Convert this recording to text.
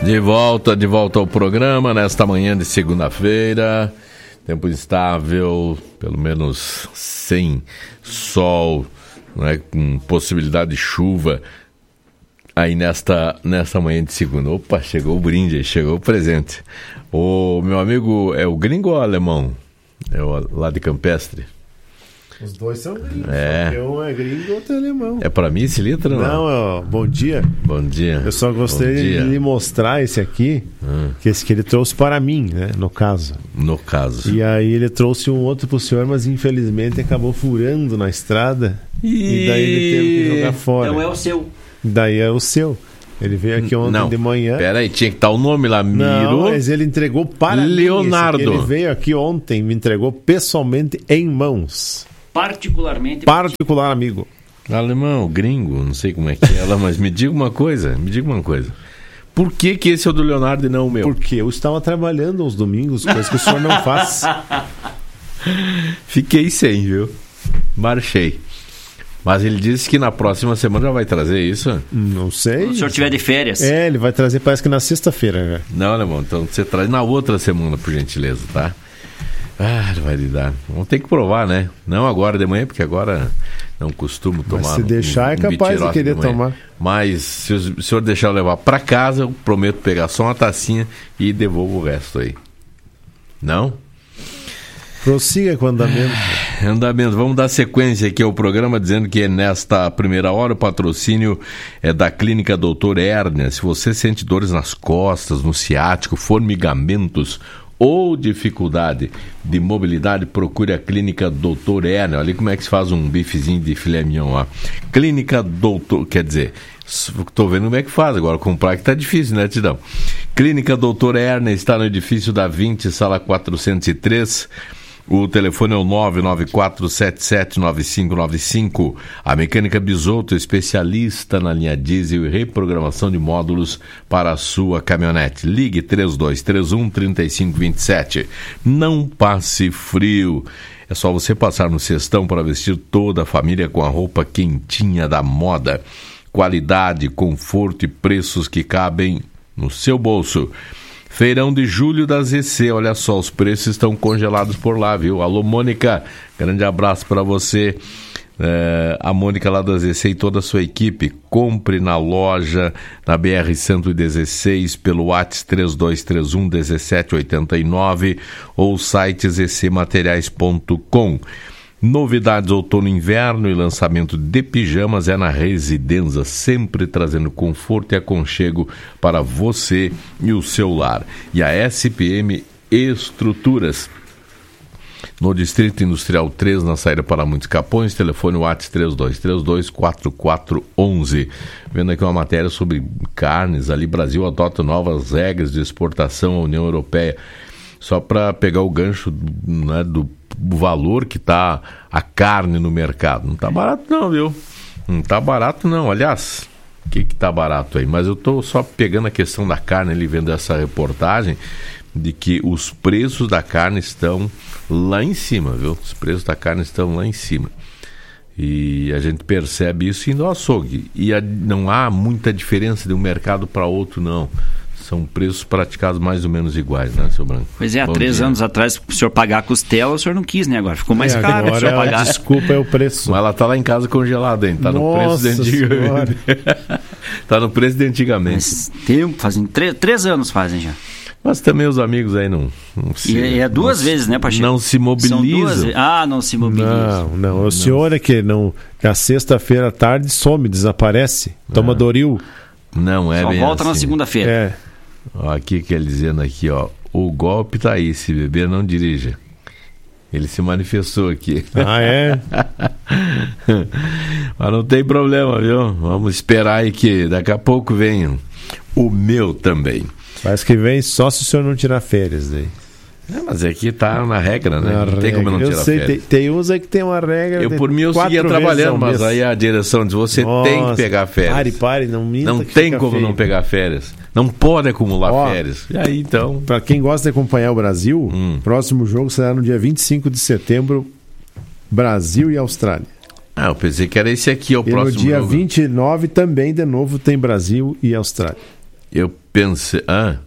De volta ao programa nesta manhã de segunda-feira. Tempo estável, pelo menos sem sol, né, com possibilidade de chuva aí nesta manhã de segunda. Opa, chegou o brinde, chegou o presente. O meu amigo é o gringo ou o alemão? É o lá de Campestre? Os dois são gringos. É. Um é gringo e outro é alemão. É para mim esse litro, não? Não, bom dia. Bom dia. Eu só gostaria de lhe mostrar esse aqui, que esse que ele trouxe para mim, né, no caso. No caso. E aí ele trouxe um outro pro senhor, mas infelizmente acabou furando na estrada. E daí ele teve que jogar fora. Então é o seu. Daí é o seu. Ele veio aqui ontem de manhã. Pera aí, tinha que estar o nome lá, Miro. Não, mas ele entregou para Leonardo. mim. Ele veio aqui ontem, me entregou pessoalmente em mãos. Particular amigo. Alemão, gringo, não sei como é que é ela, mas me diga uma coisa. Por que esse é o do Leonardo e não o meu? Porque eu estava trabalhando aos domingos, coisa que o senhor não faz. Fiquei sem, viu? Marchei. Mas ele disse que na próxima semana já vai trazer isso? Não sei. Se o senhor tiver de férias. É, ele vai trazer, parece que na sexta-feira. Não, alemão, então você traz na outra semana, por gentileza, tá? Ah, vai lhe dar. Vamos ter que provar, né? Não agora de manhã, porque agora não costumo tomar. Mas se deixar é capaz de querer tomar. Mas se o senhor deixar eu levar para casa, eu prometo pegar só uma tacinha e devolvo o resto aí. Não? Prossiga com o andamento. Andamento. Vamos dar sequência aqui ao programa, dizendo que nesta primeira hora o patrocínio é da Clínica Doutor Hérnia. Se você sente dores nas costas, no ciático, formigamentos ou dificuldade de mobilidade, procure a Clínica Doutor Hérnia. Olha como é que se faz um bifezinho de filé mignon lá. Clínica Doutor, quer dizer, estou vendo como é que faz, agora comprar que tá difícil, né, Tidão? Clínica Doutor Hérnia está no edifício da 20, sala 403. O telefone é o 994779595. A Mecânica Bisotto, especialista na linha diesel e reprogramação de módulos para a sua caminhonete. Ligue 3231-3527. Não passe frio. É só você passar no cestão para vestir toda a família com a roupa quentinha da moda. Qualidade, conforto e preços que cabem no seu bolso. Feirão de julho da ZC, olha só, os preços estão congelados por lá, viu? Alô, Mônica, grande abraço para você. A Mônica lá da ZC e toda a sua equipe. Compre na loja, na BR-116, pelo WhatsApp 3231-1789 ou site zcmateriais.com. Novidades outono e inverno e lançamento de pijamas é na Residenza, sempre trazendo conforto e aconchego para você e o seu lar. E a SPM Estruturas, no Distrito Industrial 3, na saída para Muitos Capões, telefone WhatsApp 3232-4411. Vendo aqui uma matéria sobre carnes, ali Brasil adota novas regras de exportação à União Europeia. Só para pegar o gancho, né, do valor que está a carne no mercado. Não está barato não, viu? Não está barato não. Aliás, o que está barato aí? Mas eu estou só pegando a questão da carne ali, vendo essa reportagem de que os preços da carne estão lá em cima, viu? Os preços da carne estão lá em cima. E a gente percebe isso indo ao açougue. E não há muita diferença de um mercado para outro, não. São preços praticados mais ou menos iguais, né, seu Branco? Pois é, há 3 anos atrás, o senhor pagar a costela, o senhor não quis, né? Agora ficou mais caro o senhor pagar. Desculpa, é o preço. Mas ela tá lá em casa congelada, hein? Tá no preço de antigamente. Tá no preço de antigamente. Mas fazem 3 anos fazem já. Mas também os amigos aí não se... E é 2 vezes, né, Pacheco? Não se mobilizam. Não se mobilizam. Não. O senhor é que a sexta-feira à tarde some, desaparece. Toma Doril. Não é só bem volta assim. Na segunda-feira. É. Ó, aqui que ele dizendo aqui, ó, o golpe tá aí, se beber não dirija. Ele se manifestou aqui. Ah, é? Mas não tem problema, viu? Vamos esperar aí que daqui a pouco venha o meu também. Parece que vem só se o senhor não tirar férias daí. Mas aqui tá na regra, né? Não tem como não tirar férias. Tem uns aí que tem uma regra. Eu por mim eu seguia trabalhando, mas aí a direção diz, você tem que pegar férias. Pare, não minta. Não tem como não pegar férias. Não pode acumular férias. E aí então... Para quem gosta de acompanhar o Brasil, próximo jogo será no dia 25 de setembro, Brasil e Austrália. Eu pensei que era esse aqui, o próximo jogo. No dia 29 também, de novo, tem Brasil e Austrália. Eu Pense...